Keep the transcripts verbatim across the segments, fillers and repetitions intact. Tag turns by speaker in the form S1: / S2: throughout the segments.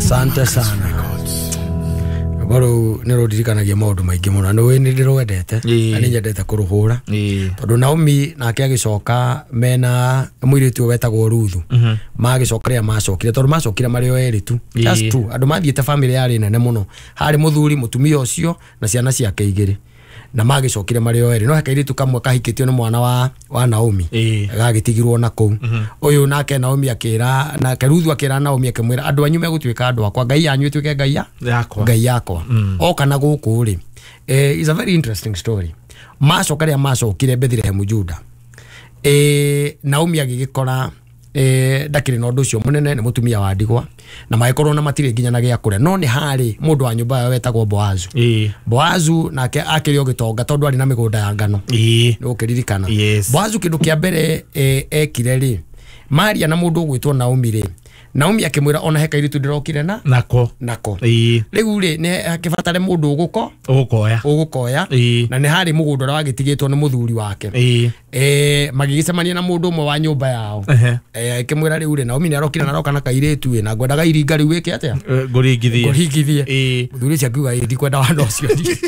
S1: Asante sana. Baro nero dirikanagia maundu maingi muno no we ni ndirwendete ani nyendete kuruhura tondu Naomi nake agicoka mena muiritu wetagwo Ruthu magicoka ria macokire tondu macokire mario eritu just true andu mathiete family yari nene muno hari muthuri mutumia ucio na ciana ciake igiri na magicokire mario eri no hakairitu kamwe kahikitio ni mwana wa wa Naomi gagitigirwo na kou uyu nake Naomi akira na Ruthu akira Naomi akimwira andu anyu megutwika andu akwa ngai anyu twike ngai yakwa ngai yakwa o kana guku ri eh is a very interesting story macoka ria macokire Bethlehem Juda eh Naomi agigikora eh ndakire no ndu cio munene ni mutumia wa ndigwa na maikorwo na matire nginya na gia kuria no ni hari mundu wa nyumba wetagwo Boazu eh Boazu nake akirio gitonga tondu ari na migunda ya ngano eh no kiririkana Boazu kindu kia mbere eh ekire ri Maria na mundu gwitwo Naomi ri Naomi akimwira ona heka iritu ndirokire na nako nako eh riu ri ne akibatare mundu uguko ugukoya ugukoya na ni hari mugunda wagitigitwo ni muthuri wake eh eh magigicemania na mundu umwe wa nyumba yao eh akimwira riu ri Naomi ni arokire na roka na kairitu we na ngwendaga iringa riu wike atia nguringithie nguringithie eh muthuri cia kuga ndi kwenda wando cio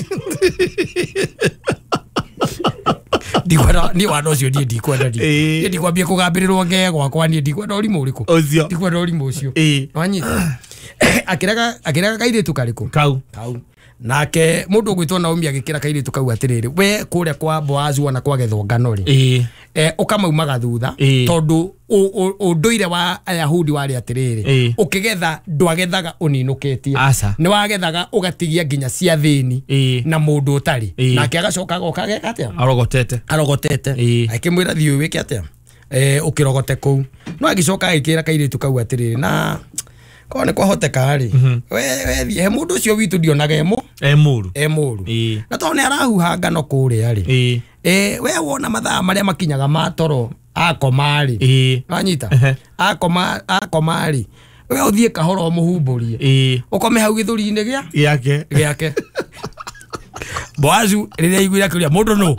S1: ndikwenda ni wando ucio ndi ndikwenda ndi ndi kwambia kugambirirwo nge gwakwa ni ndikwenda urimu uriku ndikwenda urimu ucio wanyita akiraga akiraga kairitu kariku kau kau nake mundu gwitwo Naomi agikira kairitu kau atiriri we kuria kwa Boazu na kwa gethwo ngano ri eh ukamaumaga thutha tondu unduire wa Ayahudi wari atiriri ukigetha ndwagethaga uninuketie ni wagethaga ugatigia nginya cia thini na mundu utari nake agacoka gokage atia arogotete arogotete akimwira thiu wiki atia eh ukirogote kou no agicoka agikira kairitu kau atiriri na kone kwa hoteka ri we we he mundu cio witu ndionaga emo emuru emuru na tone arahuha ngano kuria ri eh we wona mathaa maria makinyaga matoro akomari wanyita akoma akomari we uthie kahoro muhumburie ukome hau githuri-ini gia giake giake Boazu riria igwira kuria mundu no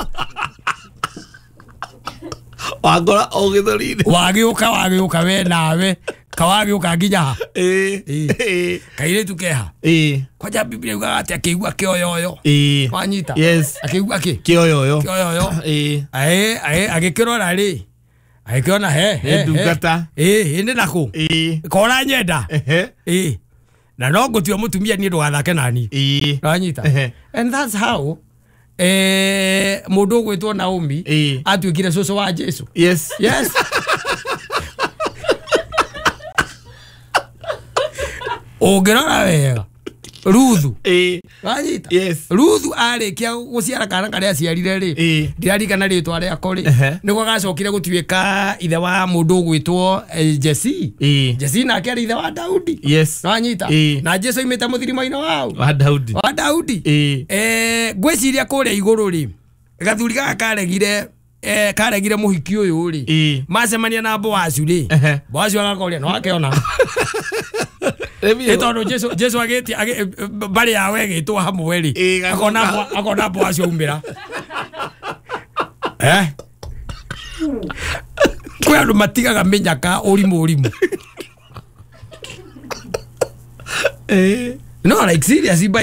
S1: wagora o githuri-ini wagiuka wagiuka we nawe kawagi ukaginya eh eh kairitu keha eh kwaja Biblia uga ati akigua kioyoyo eh wanyita yes akigua ki kioyoyo kioyoyo eh ae ae agikirora ri agikirona he he ndungata eh indi nako eh kora nyenda eh eh na no ngutio mutumia ni ndwathake nani eh wanyita and that's how eh mundu gwitwo Naomi atwikire coco wa Jesu yes yes Ogera wega Ruthu eh wanyita yes Ruthu arikia guciara kana karia aciarire ri ndirarikana ritwa ria kori niko gacokire gutwika ithe wa mundu gwitwo Jesse Jesse nake ari ithe wa Daudi yes wanyita na Jesu imeta muthirima-ini wao wa Daudi wa Daudi eh gwiciria kuria iguru ri gathuri gaka karegire eh karegire muhiki uyu ri macemania na Boazu ri Boazu agakoria no akeona Etono Jesu Jesu ageti bari yawe gitwa hamwe ri akona akona Boazu umbira eh kwa andu matigaga menyaka urimu urimu eh no like serious